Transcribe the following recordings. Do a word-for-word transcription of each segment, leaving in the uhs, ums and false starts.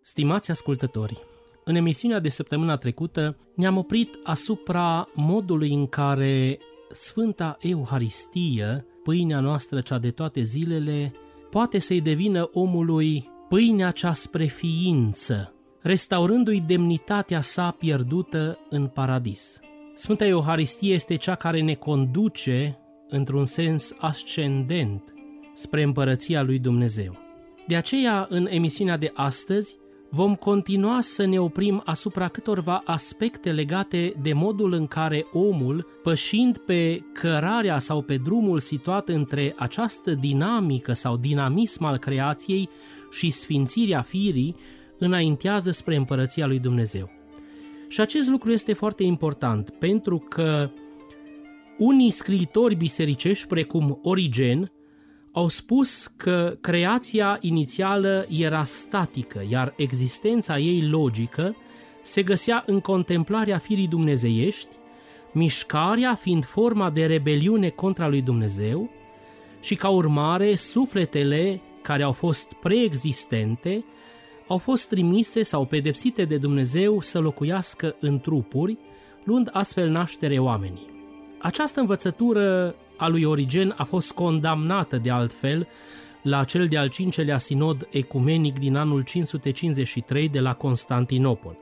Stimați ascultători, în emisiunea de săptămâna trecută ne-am oprit asupra modului în care Sfânta Euharistie, pâinea noastră cea de toate zilele, poate să-i devină omului pâinea cea spre ființă, restaurându-i demnitatea sa pierdută în paradis. Sfânta Euharistie este cea care ne conduce într-un sens ascendent spre împărăția lui Dumnezeu. De aceea, în emisiunea de astăzi, vom continua să ne oprim asupra câtorva aspecte legate de modul în care omul, pășind pe cărarea sau pe drumul situat între această dinamică sau dinamism al creației și sfințirea firii, înaintează spre împărăția lui Dumnezeu. Și acest lucru este foarte important, pentru că unii scriitori bisericești, precum Origen, au spus că creația inițială era statică, iar existența ei logică se găsea în contemplarea firii dumnezeiești, mișcarea fiind forma de rebeliune contra lui Dumnezeu și, ca urmare, sufletele care au fost preexistente au fost trimise sau pedepsite de Dumnezeu să locuiască în trupuri, luând astfel naștere oamenii. Această învățătură a lui Origen a fost condamnată de altfel la cel de-al cincelea sinod ecumenic din anul cinci sute cincizeci și trei de la Constantinopol.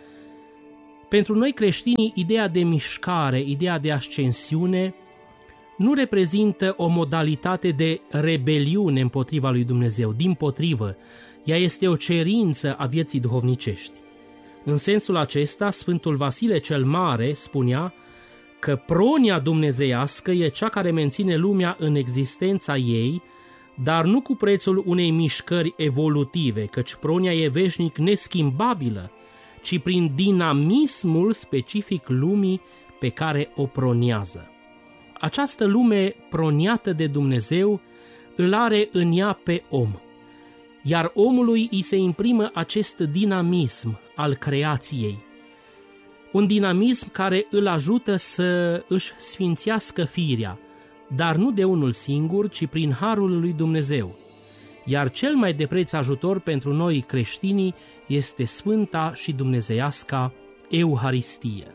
Pentru noi creștinii, ideea de mișcare, ideea de ascensiune, nu reprezintă o modalitate de rebeliune împotriva lui Dumnezeu. Dimpotrivă, ea este o cerință a vieții duhovnicești. În sensul acesta, Sfântul Vasile cel Mare spunea că pronia dumnezeiască e cea care menține lumea în existența ei, dar nu cu prețul unei mișcări evolutive, căci pronia e veșnic neschimbabilă, ci prin dinamismul specific lumii pe care o proniază. Această lume proniată de Dumnezeu îl are în ea pe om, iar omului îi se imprimă acest dinamism al creației, un dinamism care îl ajută să își sfințească firea, dar nu de unul singur, ci prin harul lui Dumnezeu. Iar cel mai de preț ajutor pentru noi creștinii este Sfânta și Dumnezeiasca Euharistie.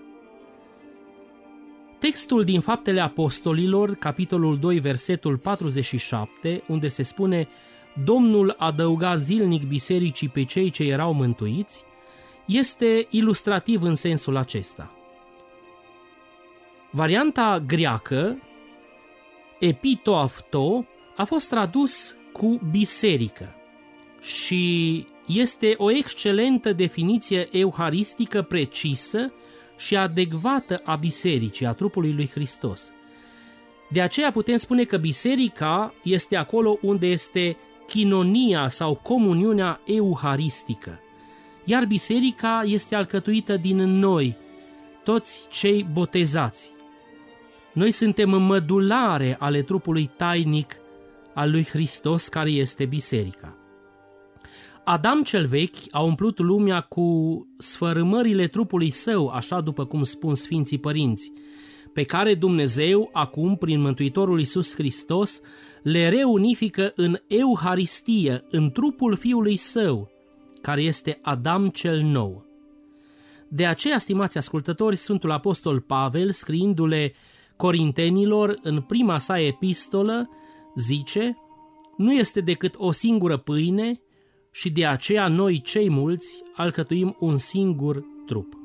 Textul din Faptele Apostolilor, capitolul doi, versetul patruzeci și șapte, unde se spune: Domnul adăuga zilnic bisericii pe cei ce erau mântuiți, este ilustrativ în sensul acesta. Varianta greacă, epitoafto, a fost tradus cu biserică și este o excelentă definiție euharistică precisă și adecvată a bisericii, a trupului lui Hristos. De aceea putem spune că biserica este acolo unde este chinonia sau comuniunea euharistică, iar biserica este alcătuită din noi, toți cei botezați. Noi suntem mădulare ale trupului tainic al lui Hristos, care este biserica. Adam cel vechi a umplut lumea cu sfărâmările trupului său, așa după cum spun Sfinții Părinți, pe care Dumnezeu, acum, prin Mântuitorul Iisus Hristos, le reunifică în Euharistie, în trupul Fiului Său, care este Adam cel nou. De aceea, stimați ascultători, Sfântul Apostol Pavel, scriindu-le Corintenilor în prima sa epistolă, zice: nu este decât o singură pâine și de aceea noi, cei mulți, alcătuim un singur trup.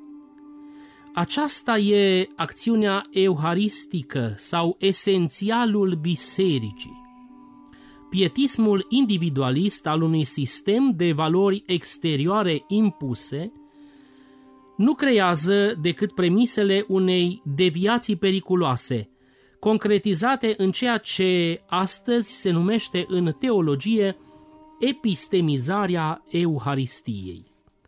Aceasta e acțiunea euharistică sau esențialul bisericii. Pietismul individualist al unui sistem de valori exterioare impuse nu creează decât premisele unei deviații periculoase, concretizate în ceea ce astăzi se numește în teologie epistemizarea Euharistiei.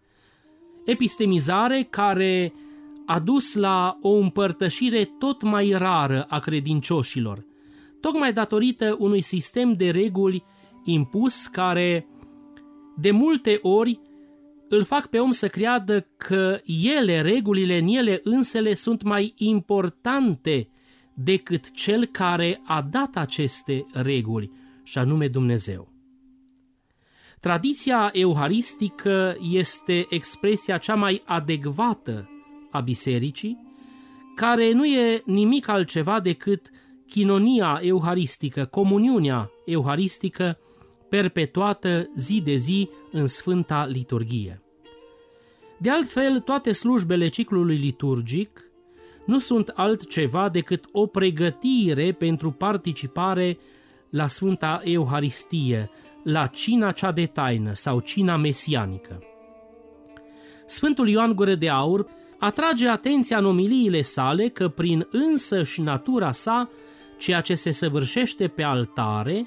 Epistemizare care a dus la o împărtășire tot mai rară a credincioșilor, tocmai datorită unui sistem de reguli impus care, de multe ori, îl fac pe om să creadă că ele, regulile în ele însele, sunt mai importante decât cel care a dat aceste reguli, și anume Dumnezeu. Tradiția euharistică este expresia cea mai adecvată a bisericii, care nu e nimic altceva decât chinonia euharistică, comuniunea euharistică perpetuată zi de zi în Sfânta Liturghie. De altfel, toate slujbele ciclului liturgic nu sunt altceva decât o pregătire pentru participare la Sfânta Euharistie, la cina cea de taină sau cina mesianică. Sfântul Ioan Gură de Aur atrage atenția în omiliile sale că prin însăși natura sa, ceea ce se săvârșește pe altare,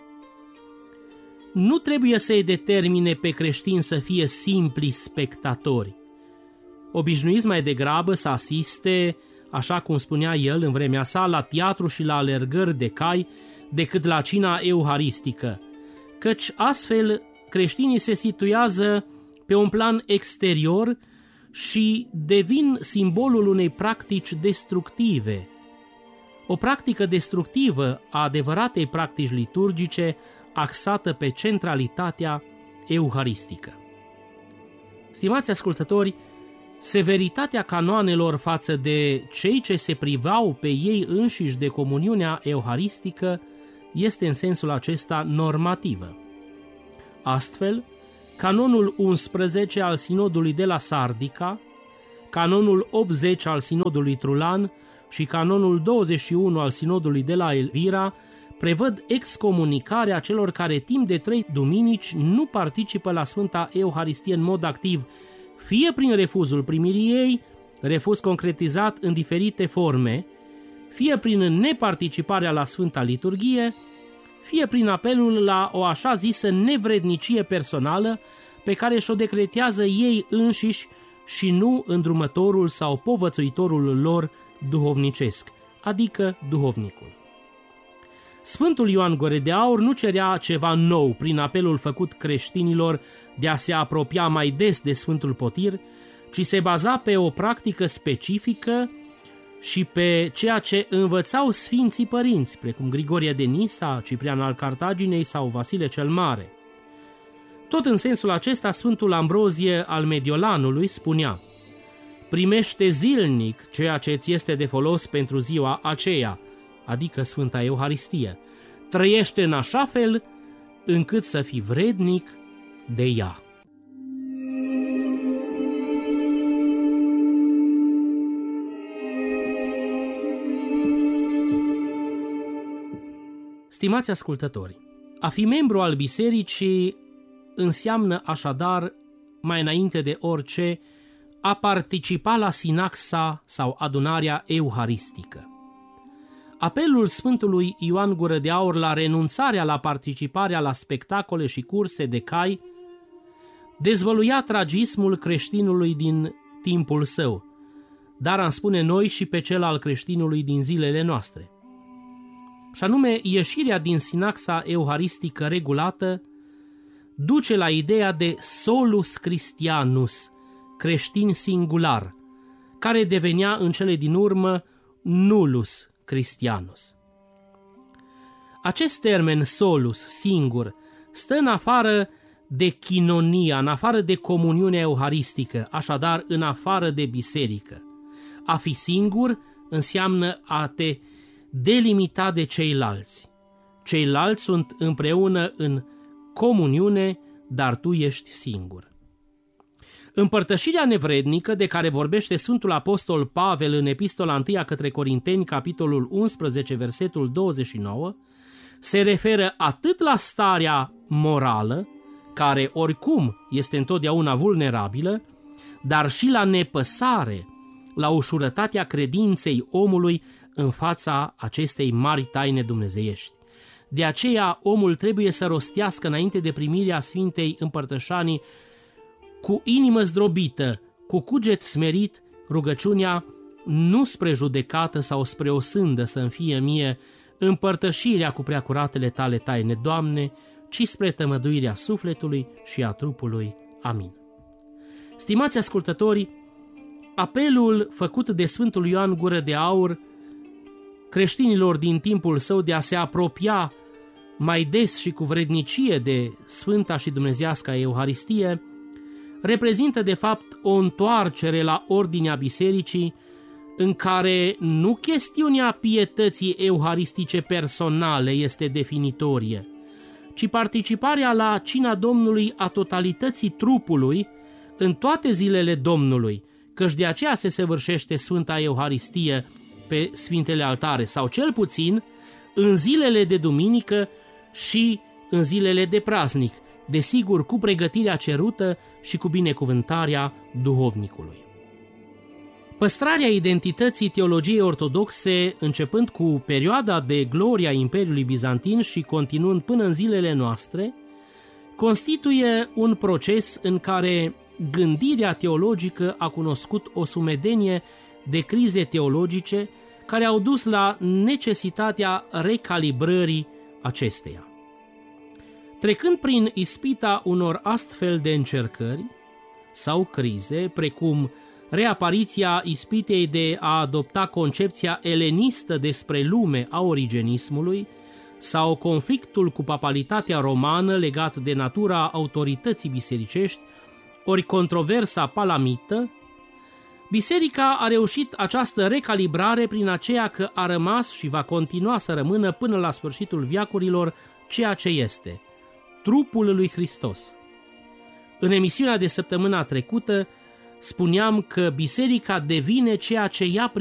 nu trebuie să-i determine pe creștini să fie simpli spectatori. Obișnuiți mai degrabă să asiste, așa cum spunea el în vremea sa, la teatru și la alergări de cai, decât la cina euharistică, căci astfel creștinii se situează pe un plan exterior și devin simbolul unei practici destructive. O practică destructivă a adevăratei practici liturgice axată pe centralitatea euharistică. Stimați ascultători, severitatea canoanelor față de cei ce se privau pe ei înșiși de comuniunea euharistică este în sensul acesta normativă. Astfel, canonul unsprezece al Sinodului de la Sardica, canonul optzeci al Sinodului Trulan și canonul douăzeci și unu al Sinodului de la Elvira prevăd excomunicarea celor care timp de trei duminici nu participă la Sfânta Euharistie în mod activ, fie prin refuzul primirii ei, refuz concretizat în diferite forme, fie prin neparticiparea la Sfânta Liturghie, fie prin apelul la o așa zisă nevrednicie personală pe care și-o decretează ei înșiși și nu îndrumătorul sau povățuitorul lor duhovnicesc, adică duhovnicul. Sfântul Ioan Gură de Aur nu cerea ceva nou prin apelul făcut creștinilor de a se apropia mai des de Sfântul Potir, ci se baza pe o practică specifică și pe ceea ce învățau Sfinții Părinți, precum Grigorie de Nisa, Ciprian al Cartaginei sau Vasile cel Mare. Tot în sensul acesta, Sfântul Ambrozie al Mediolanului spunea: primește zilnic ceea ce ți este de folos pentru ziua aceea, adică Sfânta Euharistie. Trăiește în așa fel încât să fii vrednic de ea. Stimați ascultători, a fi membru al bisericii înseamnă așadar, mai înainte de orice, a participa la sinaxa sau adunarea euharistică. Apelul Sfântului Ioan Gură de Aur la renunțarea la participarea la spectacole și curse de cai dezvăluia tragismul creștinului din timpul său, dar am spune noi și pe cel al creștinului din zilele noastre. Și anume, ieșirea din sinaxa euharistică regulată duce la ideea de solus Christianus, creștin singular, care devenea în cele din urmă nullus Christianus. Acest termen solus, singur, stă în afară de chinonia, în afară de comuniunea euharistică, așadar în afară de biserică. A fi singur înseamnă a te delimita de ceilalți. Ceilalți sunt împreună în comuniune, dar tu ești singur. Împărtășirea nevrednică de care vorbește Sfântul Apostol Pavel în Epistola întâia către Corinteni, capitolul unsprezece, versetul douăzeci și nouă, se referă atât la starea morală, care oricum este întotdeauna vulnerabilă, dar și la nepăsare, la ușurătatea credinței omului în fața acestei mari taine dumnezeiești. De aceea omul trebuie să rostească înainte de primirea Sfintei Împărtășanii cu inimă zdrobită, cu cuget smerit, rugăciunea nu spre judecată sau spre o sândă să-mi fie mie împărtășirea cu preacuratele tale taine, Doamne, ci spre tămăduirea sufletului și a trupului. Amin. Stimați ascultători, apelul făcut de Sfântul Ioan Gură de Aur creștinilor din timpul său de a se apropia mai des și cu vrednicie de Sfânta și Dumnezeiasca Euharistie, reprezintă de fapt o întoarcere la ordinea bisericii în care nu chestiunea pietății euharistice personale este definitorie, ci participarea la cina Domnului a totalității trupului în toate zilele Domnului, căci de aceea se săvârșește Sfânta Euharistie pe Sfintele Altare, sau cel puțin în zilele de duminică și în zilele de praznic, desigur cu pregătirea cerută și cu binecuvântarea duhovnicului. Păstrarea identității teologiei ortodoxe, începând cu perioada de gloria Imperiului Bizantin și continuând până în zilele noastre, constituie un proces în care gândirea teologică a cunoscut o sumedenie de crize teologice care au dus la necesitatea recalibrării acesteia. Trecând prin ispita unor astfel de încercări sau crize, precum reapariția ispitei de a adopta concepția elenistă despre lume a origenismului sau conflictul cu papalitatea romană legat de natura autorității bisericești, ori controversa palamită, biserica a reușit această recalibrare prin aceea că a rămas și va continua să rămână până la sfârșitul veacurilor ceea ce este, trupul lui Hristos. În emisiunea de săptămâna trecută spuneam că biserica devine ceea ce ea